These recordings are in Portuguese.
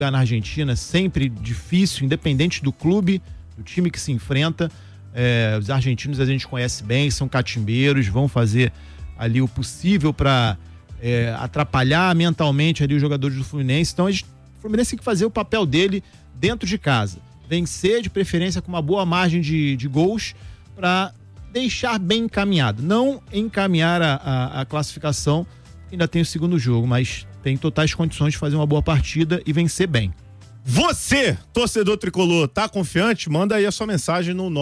na Argentina, sempre difícil, independente do clube, do time que se enfrenta. Os argentinos a gente conhece bem, são catimbeiros, vão fazer ali o possível para atrapalhar mentalmente ali os jogadores do Fluminense. Então o Fluminense tem que fazer o papel dele dentro de casa, vencer de preferência com uma boa margem de gols para deixar bem encaminhado, não encaminhar a classificação, ainda tem o segundo jogo, mas tem totais condições de fazer uma boa partida e vencer bem. Você, torcedor tricolor, tá confiante? Manda aí a sua mensagem no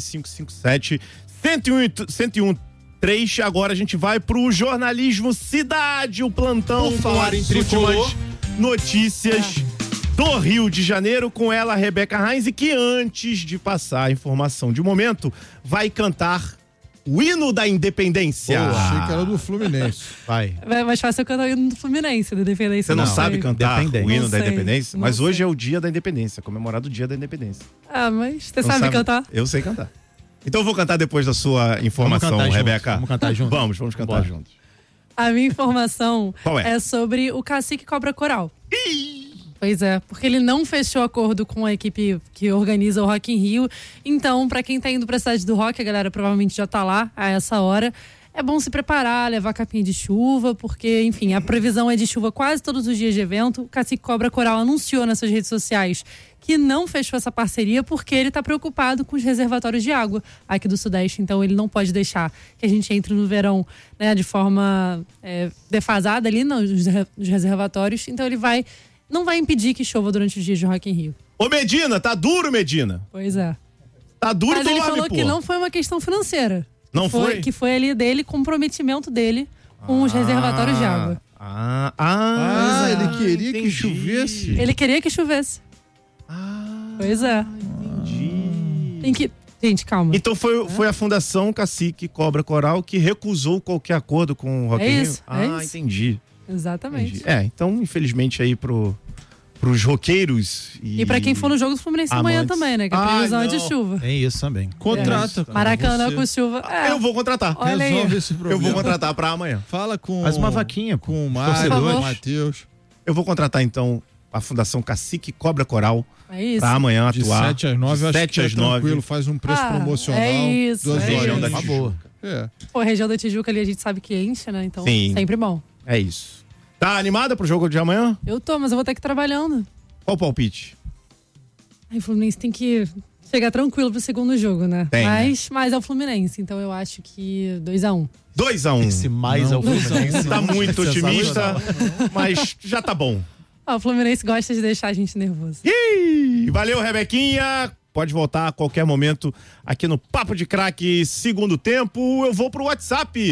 99557-1013. Agora a gente vai pro jornalismo Cidade, o plantão. Por falar em tricolor, notícias do Rio de Janeiro, com ela, Rebeca Heinz, que antes de passar a informação de momento, vai cantar o hino da Independência. Achei que era do Fluminense. Vai mais fácil eu cantar o hino do Fluminense, da Independência. Você não sabe cantar o hino da Independência? Mas hoje é o dia da Independência, comemorado o dia da Independência. Mas você sabe cantar? Eu sei cantar. Então eu vou cantar depois da sua informação, Rebeca. Vamos cantar juntos? Vamos cantar juntos. A minha informação Qual é? É sobre o Cacique Cobra Coral. Pois é, porque ele não fechou acordo com a equipe que organiza o Rock in Rio. Então, pra quem tá indo pra cidade do Rock, a galera provavelmente já tá lá a essa hora. É bom se preparar, levar capinha de chuva, porque, enfim, a previsão é de chuva quase todos os dias de evento. O Cacique Cobra Coral anunciou nas suas redes sociais que não fechou essa parceria porque ele tá preocupado com os reservatórios de água aqui do Sudeste. Então, ele não pode deixar que a gente entre no verão, né, de forma defasada ali nos reservatórios. Então, ele não vai impedir que chova durante os dias de Rock in Rio. Ô Medina, tá duro, Medina? Pois é. Tá duro, mas ele falou que não foi uma questão financeira. Não foi? Que foi ali dele, comprometimento dele com os reservatórios de água. Ele queria que chovesse? Ele queria que chovesse. Pois é. Entendi. Gente, calma. Então foi a Fundação Cacique Cobra Coral que recusou qualquer acordo com o Rock in Rio? Isso. Entendi. Exatamente. Então, infelizmente, aí pros roqueiros e pra quem for no jogo do Fluminense amanhã também, né? Que a previsão é de chuva. É isso também. Contrata. Maracanã com chuva. Eu vou contratar. Olha aí. Resolve esse problema. Eu vou contratar pra amanhã. Fala com... Faz uma vaquinha com o Mário, com o Matheus. Eu vou contratar, então, a Fundação Cacique Cobra Coral pra De amanhã atuar. 7 às 9, acho que é 7 às 9. tranquilo, faz um preço promocional. É isso. 2 horas. Da Tijuca. Pô, a região da Tijuca ali a gente sabe que enche, né? Então, Sim. sempre bom. É isso. Tá animada pro jogo de amanhã? Eu tô, mas eu vou ter que ir trabalhando. Qual o palpite? O Fluminense tem que chegar tranquilo pro segundo jogo, né? Tem, mas é o Fluminense, então eu acho que 2-1. 2-1. Esse mais é o Fluminense. Tá muito otimista, mas já tá bom. O Fluminense gosta de deixar a gente nervoso. Valeu, Rebequinha. Pode voltar a qualquer momento aqui no Papo de Craque segundo tempo. Eu vou pro WhatsApp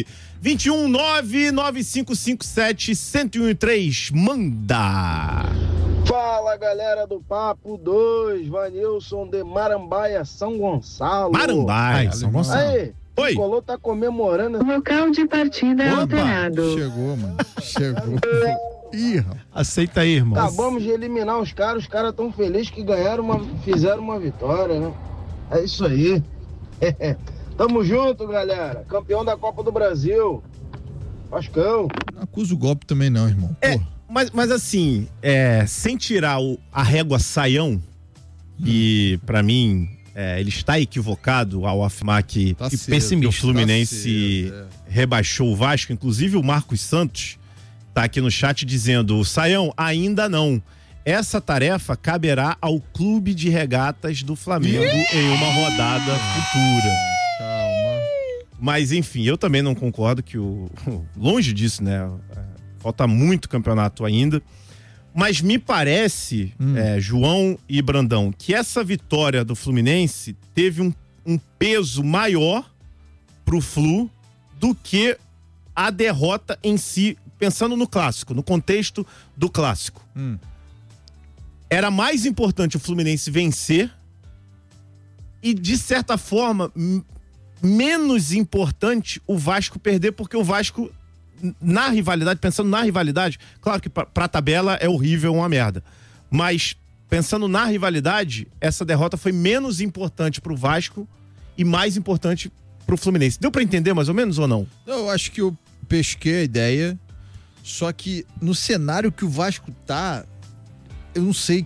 21995571013. Manda! Fala, galera do Papo 2, Vanilson de Marambaia, São Gonçalo. Marambaia, São Gonçalo. Aí, Oi. o Colô tá comemorando. O local de partida é alterado. Chegou, mano. Chegou. Ih, rapaz. Aceita aí, irmão. Acabamos de eliminar os caras tão felizes que fizeram uma vitória, né? É isso aí. Tamo junto, galera. Campeão da Copa do Brasil. Vascão. Não acusa o golpe também não, irmão. Mas assim, sem tirar a régua saião, e pra mim, ele está equivocado ao afirmar que, Tá que cedo, o Fluminense tá cedo, rebaixou o Vasco. Inclusive o Marcos Santos tá aqui no chat dizendo: Saião, ainda não. Essa tarefa caberá ao Clube de Regatas do Flamengo em uma rodada futura. Calma. Mas enfim, eu também não concordo que longe disso, né? Falta muito campeonato ainda. Mas me parece, João e Brandão, que essa vitória do Fluminense teve um peso maior pro Flu do que a derrota em si, pensando no clássico, no contexto do clássico. Era mais importante o Fluminense vencer e, de certa forma, menos importante o Vasco perder, porque o Vasco, na rivalidade, pensando na rivalidade, claro que pra tabela é horrível, uma merda, mas pensando na rivalidade, essa derrota foi menos importante pro Vasco e mais importante pro Fluminense. Deu pra entender mais ou menos ou não? Eu acho que eu pesquei a ideia, só que no cenário que o Vasco tá eu não sei